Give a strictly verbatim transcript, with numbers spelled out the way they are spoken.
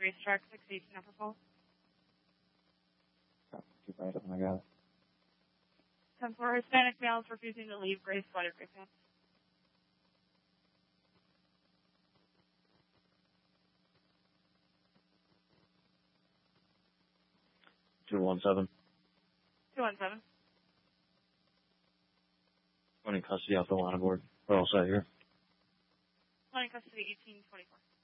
Racetrack, six eighteen Upper Falls. Keep right up, I got it. ten four Hispanic males refusing to leave gray sweater, gray pants. two one seven. two one seven. One in custody off the line board. We're all set here. One in custody, eighteen twenty-four.